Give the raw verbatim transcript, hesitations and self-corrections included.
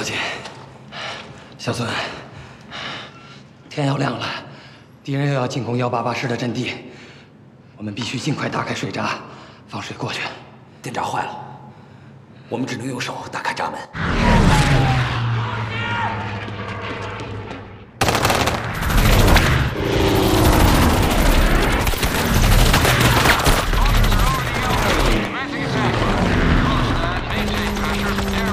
紧。小孙，天要亮了，敌人又要进攻幺八八师的阵地，我们必须尽快打开水闸，放水过去。 电闸坏了，我们只能用手打开闸门。